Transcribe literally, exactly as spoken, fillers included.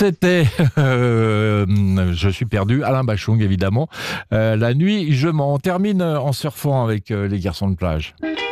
C'était, euh, je suis perdu, Alain Bachung évidemment. Euh, la nuit, je m'en termine en surfant avec euh, les garçons de plage.